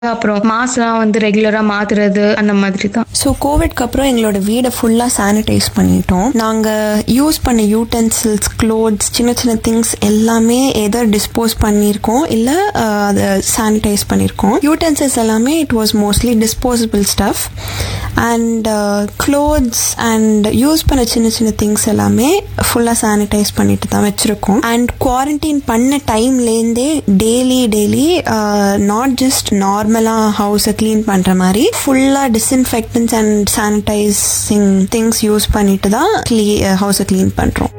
அப்புறம் மாஸ்க்லாம் வந்து ரெகுலரா மாத்துறது அந்த மாதிரி தான். ஸோ கோவிட்க்கு அப்புறம் எங்களோட வீடை ஃபுல்லாக சானிடைஸ் பண்ணிட்டோம். நாங்கள் யூஸ் பண்ண யூட்டென்சில்ஸ், க்ளோத்ஸ், சின்ன சின்ன திங்ஸ் எல்லாமே எதோ டிஸ்போஸ் பண்ணியிருக்கோம், இல்லை அதை சானிடைஸ் பண்ணியிருக்கோம். யூட்டென்சில்ஸ் எல்லாமே it was mostly disposable stuff. And clothes and use பண்ண சின்ன சின்ன திங்ஸ் எல்லாமே ஃபுல்லாக சானிடைஸ் பண்ணிட்டு தான் வச்சுருக்கோம். அண்ட் குவாரண்டைன் பண்ண டைம்லேருந்தே டெய்லி நாட் ஜஸ்ட் நார்மலாக ஹவுஸை க்ளீன் பண்ணுற மாதிரி ஃபுல்லாக disinfectants and sanitising things use பண்ணிட்டு தான் ஹவுஸை க்ளீன் பண்ணுறோம்.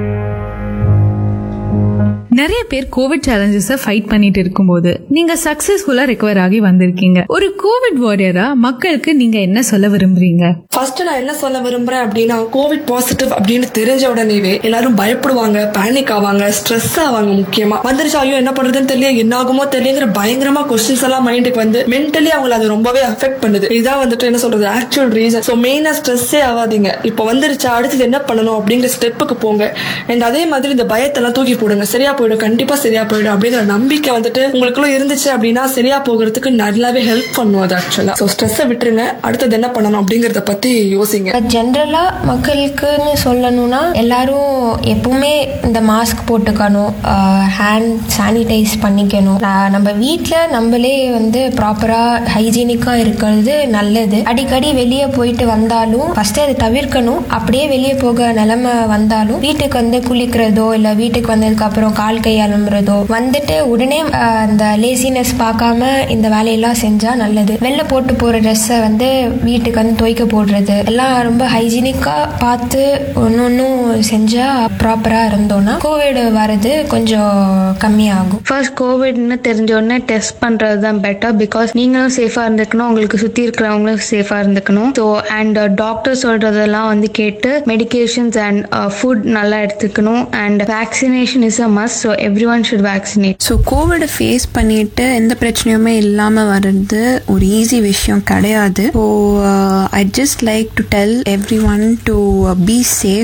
நிறைய பேர் கோவிட் சேலஞ்சஸை ஃபைட் பண்ணிட்டு இருக்கும்போது நீங்க சக்சஸ்ஃபுல்லா ரெக்கவர் ஆகி வந்திருக்கீங்க. ஒரு கோவிட் வாரியரா மக்களுக்கு நீங்க என்ன சொல்ல விரும்புறீங்க? ஃபர்ஸ்ட் நான் என்ன சொல்ல விரும்புறேன் அப்படின்னா, கோவிட் பாசிட்டிவ் அப்படின்னு தெரிஞ்ச உடனேவே எல்லாரும் பயப்படுவாங்க, பேனிக் ஆவாங்க, ஸ்ட்ரெஸ் ஆவாங்க. முக்கியமா வந்துருச்சு, ஐயோ என்ன பண்றதுன்னு தெரியல, என்ன ஆகுமோ தெரியலங்கிற பயங்கரமா கொஸ்டின்ஸ் எல்லாம் மைண்டுக்கு வந்து மென்டலி அவங்களை அது ரொம்பவே அஃபெக்ட் பண்ணுது. இதான் வந்துட்டு என்ன சொல்றது ஆக்சுவல் ரீசன். ஸோ மெயினா ஸ்ட்ரெஸ்ஸே ஆகாதீங்க. இப்போ வந்துருச்சா, அடுத்தது என்ன பண்ணணும் அப்படிங்கிற ஸ்டெப்புக்கு போங்க. அண்ட் அதே மாதிரி இந்த பயத்தெல்லாம் தூக்கி போடுங்க. சரியா போயிடும், கண்டிப்பா சரியா போயிடும் அப்படிங்கிற நம்பிக்கை வந்துட்டு உங்களுக்குள்ள இருந்துச்சு அப்படின்னா சரியா போகிறதுக்கு நல்லாவே ஹெல்ப் பண்ணும் அது ஆக்சுவலா. ஸோ ஸ்ட்ரெஸ்ஸை விட்டுருங்க, அடுத்தது என்ன பண்ணணும் அப்படிங்கறத பத்தி யோசிங்க. ஜென்ரலா மக்களுக்குன்னு சொல்லணும்னா எல்லாரும் எப்பவுமே இந்த மாஸ்க் போட்டுக்கணும், ஹேண்ட் சானிடைஸ் பண்ணிக்கணும். நம்ம வீட்டில் நம்மளே வந்து ப்ராப்பரா ஹைஜீனிக்கா இருக்கிறது நல்லது. அடிக்கடி வெளியே போயிட்டு வந்தாலும் ஃபர்ஸ்ட் அதை தவிர்க்கணும். அப்படியே வெளியே போக நிலைமை வந்தாலும் வீட்டுக்கு வந்து குளிக்கிறதோ இல்லை வீட்டுக்கு வந்ததுக்கு அப்புறம் கால் கை அலம்புறதோ வந்துட்டு உடனே அந்த லேசினஸ் பார்க்காம இந்த வேலையெல்லாம் செஞ்சா நல்லது. வெளில போட்டு போற ட்ரெஸ்ஸை வந்து வீட்டுக்கு வந்து துவைக்க போடுறது எல்லாம் ரொம்ப ஹைஜீனிக்கா பார்த்து ஒன்னொன்னும் செஞ்சா ப்ராப்பரா இருந்தோம்னா கோவிட் வரது கொஞ்சம் கம்மியாகும். ஃபர்ஸ்ட் கோவிட்னு தெரிஞ்ச உடனே டெஸ்ட் பண்றது தான் பெட்டர். பிகாஸ் நீங்களும் சேஃபா இருந்துக்கணும், உங்களுக்கு சுத்தி இருக்கிறவங்களும் சேஃபா இருந்துக்கணும். ஸோ அண்ட் டாக்டர் சொல்றதெல்லாம் வந்து கேட்டு மெடிகேஷன்ஸ் அண்ட் ஃபுட் நல்லா எடுத்துக்கணும். And vaccination is a must. So everyone should vaccinate. So கோவிடை face பண்ணிட்டு எந்த பிரச்சனையுமே இல்லாமல் வர்றது ஒரு ஈஸி விஷயம் கிடையாது. So I just like to tell every one to be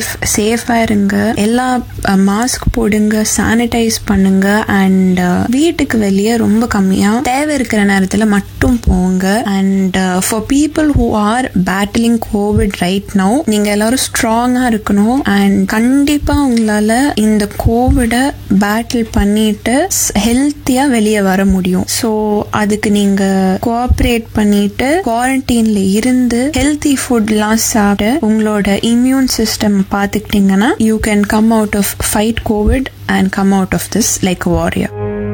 சேஃபாக இருங்க, எல்லா மாஸ்க் போடுங்க, சானிடைஸ் பண்ணுங்க. அண்ட் வீட்டுக்கு வெளியே ரொம்ப கம்மியாக தேவை இருக்கிற நேரத்தில் மட்டும் போங்க. And for people who are battling Covid right now, நீங்கள் எல்லாரும் ஸ்ட்ராங்காக இருக்கணும். அண்ட் கண்டிப்பாக உங்களால் இந்த கோவிடை பேட்டில் பண்ணிட்டு ஹெல்த்தியா வெளியே வர முடியும். ஸோ அதுக்கு நீங்க கோஆப்ரேட் பண்ணிட்டு குவாரண்டைன்ல இருந்து ஹெல்த்தி ஃபுட்லாம் சாப்பிட்டு உங்களோட இம்யூன் சிஸ்டம் பார்த்துக்கிட்டீங்கன்னா you can come out of fight Covid and come out of this like a warrior.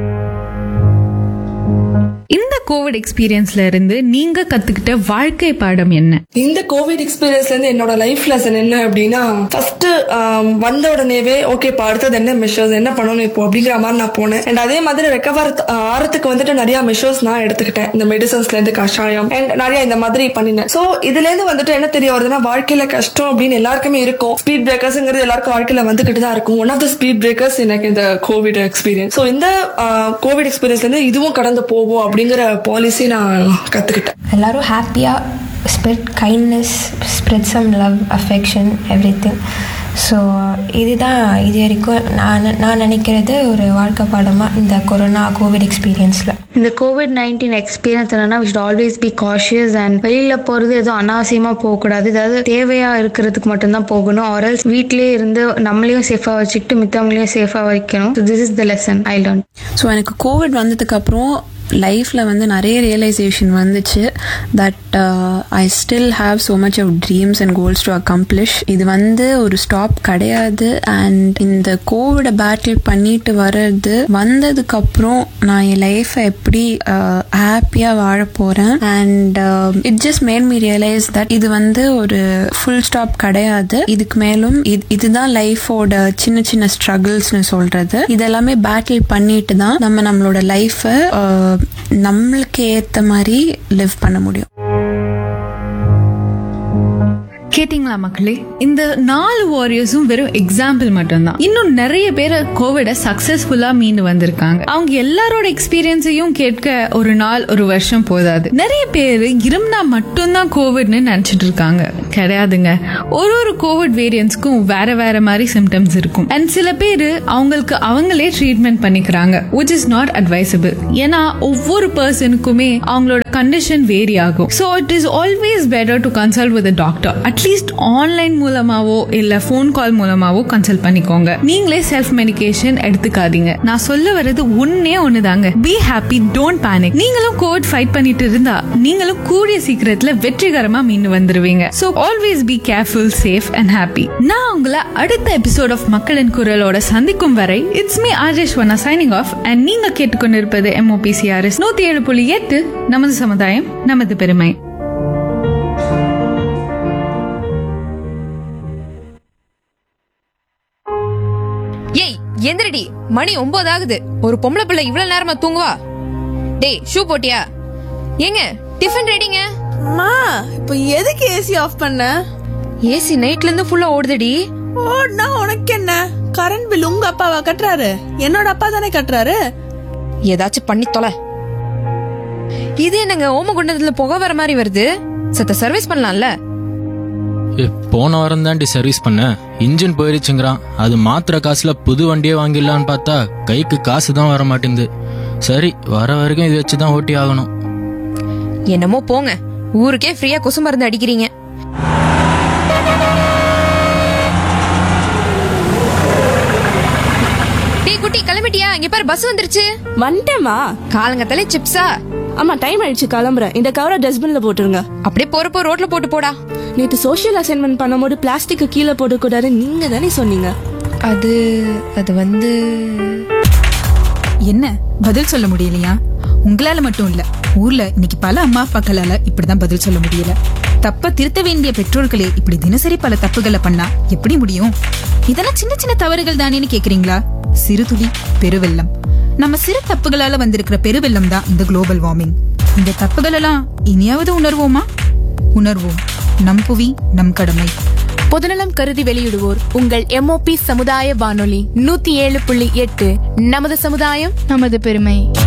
இந்த கோவிட் எக்ஸ்பீரியன்ஸ்ல இருந்து நீங்க கத்துக்கிட்ட வாழ்க்கை பாடம் என்ன? இந்த கோவிட் எக்ஸ்பீரியன்ஸ்ல இருந்து என்னோட லைஃப் லெசன் என்ன அப்படின்னா, ஃபர்ஸ்ட் வந்த உடனேவே ஓகே அடுத்தது என்ன மெஷர்ஸ் என்ன பண்ணணும் இப்போ அப்படிங்கிற மாதிரி நான் போனேன். அண்ட் அதே மாதிரி ரெக்கவர் ஆறதுக்கு வந்துட்டு நிறைய மெஷர்ஸ் நான் எடுத்துக்கிட்டேன். இந்த மெடிசன்ஸ்ல இருந்து கஷாயம் அண்ட் நிறைய இந்த மாதிரி பண்ணினேன். சோ இதுல இருந்து வந்துட்டு என்ன தெரிய வருதுன்னா, வாழ்க்கையில கஷ்டம் அப்படின்னு எல்லாருக்குமே இருக்கும். ஸ்பீட் பிரேக்கர்ஸ்ங்கிறது எல்லாருக்கும் வாழ்க்கையில வந்துகிட்டு தான் இருக்கும். One of the speed breakers எனக்கு இந்த கோவிட் எக்ஸ்பீரியன்ஸ். ஸோ இந்த கோவிட் எக்ஸ்பீரியன்ஸ்ல இருந்து இதுவும் கடந்து போகும் அப்படிங்கிற பாலிசி நான் கத்துக்கிட்டேன். எல்லாரும் ஹாப்பியா spread kindness, spread some love, affection, everything. So இதுதான் இது வரைக்கும் நான் நினைக்கிறது ஒரு வாழ்க்கை பாடமாக இந்த கோவிட் எக்ஸ்பீரியன்ஸில். இந்த COVID-19 எக்ஸ்பீரியன்ஸ் என்னன்னா, we should always be cautious and வெளியில போறது எதுவும் அனாவசியமா போகக்கூடாது. ஏதாவது தேவையா இருக்கிறதுக்கு மட்டும்தான் போகணும். ஆர்எல்ஸ் வீட்லயே இருந்து நம்மளையும் சேஃபா வச்சுக்கிட்டு மித்தவங்களையும் சேஃபா வைக்கணும். So this is the lesson I learned. So எனக்கு கோவிட் வந்ததுக்கு அப்புறம் லைஃப்பில் வந்து நிறைய ரியலைசேஷன் வந்துச்சு that I still have so much of dreams and goals to accomplish. இது வந்து ஒரு ஸ்டாப் கிடையாது. அண்ட் இந்த கோவிடை பேட்டில் பண்ணிட்டு வர்றது வந்ததுக்கப்புறம் நான் என் லைஃப்பை எப்படி ஹாப்பியாக வாழ போகிறேன். And it just made me realise that இது வந்து ஒரு ஃபுல் ஸ்டாப் கிடையாது. இதுக்கு மேலும் இதுதான் லைஃபோட சின்ன சின்ன ஸ்ட்ரகிள்ஸ்னு சொல்றது. இதெல்லாமே பேட்டில் பண்ணிட்டு தான் நம்ம நம்மளோட லைஃப்பை நம்மளுக்கு ஏற்ற மாதிரி லிவ் பண்ண முடியும். கேட்டிங்களா மக்களே? இந்த 4 வாரியர்ஸும் வெறும் எக்ஸாம்பிள் மட்டும்தான். இன்னும் நிறைய பேர் கோவிட சக்சஸ்ஃபுல்லா மீண்டு வந்திருக்காங்க. அவங்க எல்லாரோட எக்ஸ்பீரியன்ஸையும் கேட்க ஒரு நாள் ஒரு வருஷம் போதாது. நிறைய பேர் இருமுனா மட்டும்தான் கோவிட்னு நினைச்சிட்டு இருக்காங்க. கிடையாதுங்க. ஒரு கோவிட் வேரியன்ஸ்க்கும் வேற வேற மாதிரி சிம்டம்ஸ் இருக்கும். அண்ட் சில பேர் அவங்களுக்கு அவங்களே ட்ரீட்மெண்ட் பண்ணிக்கிறாங்க, which is not advisable. ஏன்னா ஒவ்வொரு பர்சனுக்குமே அவங்களோட கண்டிஷன் வேரி ஆகும். So it is always better to consult with a doctor. At least online மூலமாவோ இல்ல போன் கால் மூலமாவோ கன்சல்ட் பண்ணிக்கோங்க. நீங்களே செல்ஃப் மெடிகேஷன் எடுத்துக்காதீங்க. நான் சொல்ல வர்றது ஒண்ணுதாங்க. Be happy, don't panic. நீங்களும் கோவிட் ஃபைட் பண்ணிட்டு இருந்தா நீங்களும் கூடிய சீக்கிரத்துல வெற்றிகரமா மீண்டு வந்துருவீங்க. So always be careful, safe and happy. நான் உங்களை அடுத்த எபிசோட் ஆஃப் மக்களின் குரலோட சந்திக்கும் வரை it's me ஆர்ஜேஷ்வர்ணா signing off. And நீங்க கேட்டுக்கொண்டிருப்பது MOPCRS 107.8 நமது சமுதாயம் நமது பெருமை. ஏய் எந்திரடி, மணி 9 ஆகுது. ஒரு பொம்பளை பிள்ளை இவ்வளவு நேரமா தூங்குவா? டேய் ஷூ போட்டியா? ஏங்க டிஃபன் ரெடிங்க. அம்மா இப்போ எதுக்கு ஏசி ஆஃப் பண்ண? ஏசி நைட்ல இருந்து ஃபுல்லா ஓடுதடி. ஓடுனா உனக்கு என்ன? கரண்ட் பில் உங்க அப்பாவா கட்டுறாரு? என்னோட அப்பா தானே கட்டுறாரு. ஏதாச்சும் பண்ணி தொலை. இது என்னங்க ஓமகுண்டத்துல புகை வர மாதிரி வருது? சத்த சர்வீஸ் பண்ணலாம்ல? போன வாரம் தாண்டி சர்வீஸ் பண்ண, இன்ஜின் போயிருச்சுங்கிறான். அது மாத்திர காசுல புது வண்டியே வாங்கிடலான்னு பார்த்தா கைக்கு காசு தான் வர மாட்டேங்குது. சரி, வர வரைக்கும் இது வச்சுதான் ஓட்டி ஆகணும். என்னமோ போங்க, ஊருக்கே ஃப்ரீயா கொசு மருந்து அடிக்கிறீங்க. டேய் குட்டி, கிளம்பிட்டியா? இங்க பாரு பஸ் வந்துருச்சு. வந்துட்டேமா. காலங்கத்தாலே சிப்ஸா? ஆமா, டைம் ஆயிடுச்சு, கிளம்புறேன். இந்த கவரை டஸ்ட்பின்ல போட்டுருங்க. அப்படியே போறப்போ ரோட்ல போட்டு போடா. நேற்று சோஷியல் அசைன்மெண்ட் பண்ணும்போது பிளாஸ்டிக் கீழே போடக்கூடாது நீங்க தானே சொன்னீங்க. அது வந்து என்ன பதில் சொல்ல முடியலையா? உங்களால மட்டும் இல்ல, ஊர்ல இன்னைக்கு பல அம்மா அப்பாக்களால இப்படிதான் பதில் சொல்ல முடியல. தப்ப திருத்த வேண்டிய பெற்றோர்களே இப்படி தினசரி பல தப்புகளை பண்ணா எப்படி முடியும்? இதெல்லாம் சின்ன சின்ன தவறுகள் தானேன்னு கேக்குறீங்களா? சிறு துளி பெருவெள்ளம். நம்ம சிறு தப்புகளால வந்திருக்கிற பெருவெள்ளம் தான் இந்த குளோபல் வார்மிங். இந்த தப்புகள் எல்லாம் இனியாவது உணர்வோமா? உணர்வோம். நம் புவி நம் கடமை. பொதுநலம் கருதி வெளியிடுவோர் உங்கள் MOP சமுதாய வானொலி 107.8 நமது சமுதாயம் நமது பெருமை.